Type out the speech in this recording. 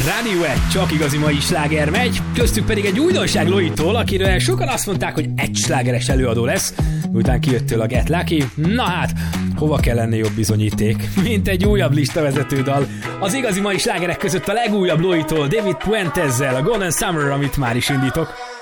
Rádió 1, csak igazi mai sláger megy, köztük pedig egy újdonság Loitól, akiről sokan azt mondták, hogy egy slágeres előadó lesz, miután kijöttél a Get Lucky. Na hát, hova kell lenni jobb bizonyíték, mint egy újabb listavezető dal. Az igazi mai slágerek között a legújabb Loitól, David Puentezzel, a Golden Summer, amit már is indítok.